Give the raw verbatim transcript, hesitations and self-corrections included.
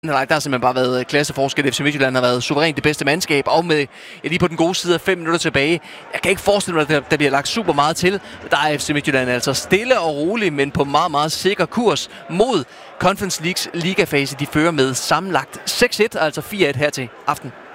Nej, der har simpelthen bare været klasseforskel. F C Midtjylland har været suverænt det bedste mandskab, og med ja, lige på den gode side af fem minutter tilbage. Jeg kan ikke forestille mig, at der bliver lagt super meget til. Der er F C Midtjylland altså stille og rolig, men på meget, meget sikker kurs mod Conference Leagues ligafase. De fører med sammenlagt seks et, altså fire et her til aften.